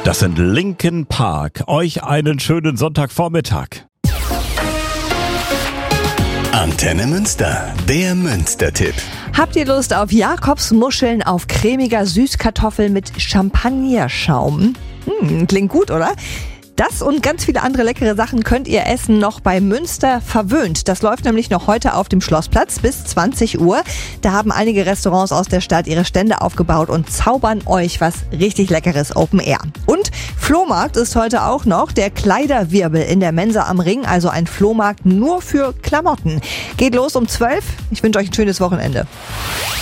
Das sind Linkin Park. Euch einen schönen Sonntagvormittag. Antenne Münster, der Münster-Tipp. Habt ihr Lust auf Jakobsmuscheln auf cremiger Süßkartoffel mit Champagnerschaum? Klingt gut, oder? Das und ganz viele andere leckere Sachen könnt ihr essen noch bei Münster verwöhnt. Das läuft nämlich noch heute auf dem Schlossplatz bis 20 Uhr. Da haben einige Restaurants aus der Stadt ihre Stände aufgebaut und zaubern euch was richtig Leckeres Open Air. Und Flohmarkt ist heute auch noch, der Kleiderwirbel in der Mensa am Ring, also ein Flohmarkt nur für Klamotten. Geht los um 12. Ich wünsche euch ein schönes Wochenende.